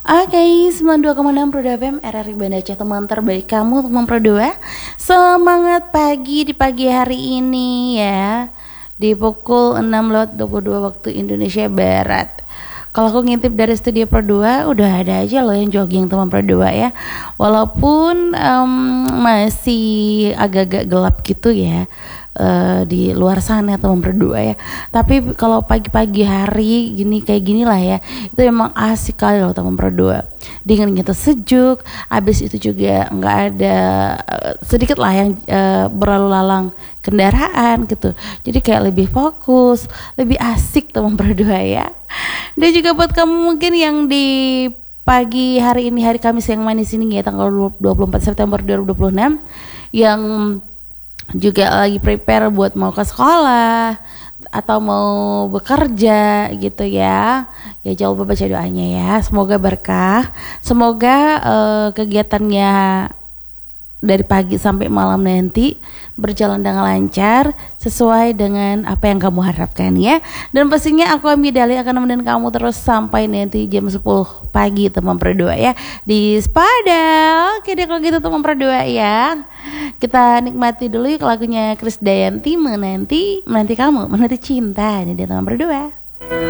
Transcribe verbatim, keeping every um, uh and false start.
Oke, sembilan puluh dua koma enam Pro F M R R I Banda Aceh, teman terbaik kamu, teman Pro dua. Semangat pagi di pagi hari ini ya. Di pukul enam lewat dua puluh dua waktu Indonesia Barat. Kalau aku ngintip dari studio Pro dua, udah ada aja loh yang jogging teman Pro dua ya. Walaupun um, masih agak-agak gelap gitu ya. Uh, di luar sana teman berdua ya, tapi kalau pagi-pagi hari gini kayak gini lah ya, itu memang asik kali loh teman berdua, dingin gitu, sejuk. Abis itu juga nggak ada uh, sedikit lah yang uh, berlalu lalang kendaraan gitu, jadi kayak lebih fokus, lebih asik teman berdua ya. Dan juga buat kamu mungkin yang di pagi hari ini, hari Kamis yang manis ini ya, tanggal dua puluh empat September dua ribu dua puluh enam, yang juga lagi prepare buat mau ke sekolah atau mau bekerja gitu ya, ya jangan lupa baca doanya ya, semoga berkah, semoga uh, kegiatannya dari pagi sampai malam nanti berjalan dengan lancar sesuai dengan apa yang kamu harapkan ya. Dan pastinya aku Amidali akan nemenin kamu terus sampai nanti jam sepuluh pagi teman berdua ya di Spada. Oke deh kalau gitu teman berdua ya. Kita nikmati dulu yuk lagunya Krisdayanti, menanti menanti kamu, menanti cinta. Ini dia teman berdua.